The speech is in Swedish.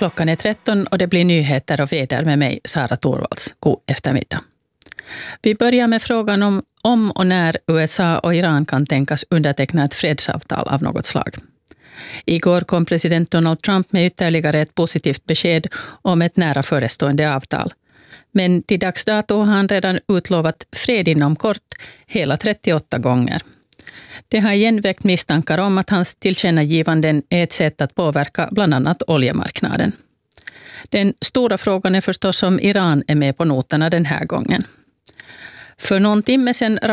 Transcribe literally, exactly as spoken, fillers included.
Klockan är tretton och det blir nyheter och väder med mig, Sara Torvalds. God eftermiddag. Vi börjar med frågan om om och när U S A och Iran kan tänkas underteckna ett fredsavtal av något slag. Igår kom president Donald Trump med ytterligare ett positivt besked om ett nära förestående avtal. Men till dags dato har han redan utlovat fred inom kort hela trettioåtta gånger. Det har igen väckt misstankar om att hans tillkännagivanden är ett sätt att påverka bland annat oljemarknaden. Den stora frågan är förstås om Iran är med på noterna den här gången. För någon timme sedan